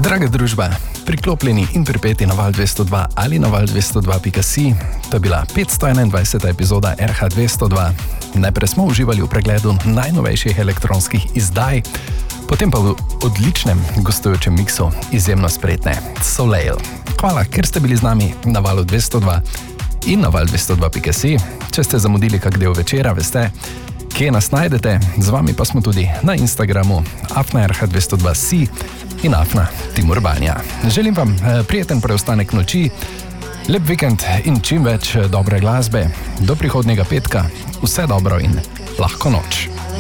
Draga družba, priklopljeni in pripeti na Val 202 ali na Val 202.si, to je bila 521. epizoda RH 202. Najprej smo uživali v pregledu najnovejših elektronskih izdaj, potem pa v odličnem gostujočem miksu izjemno spretne Soleil. Hvala, ker ste bili z nami na Valu 202 in na Val 202.si. Če ste zamudili kak del večera, veste, kje nas najdete. Z vami pa smo tudi na Instagramu @RH202si in @Timur Banja. Želim vam prijeten preostanek noči, lep vikend in čim več dobre glasbe. Do prihodnjega petka, vse dobro in lahko noč.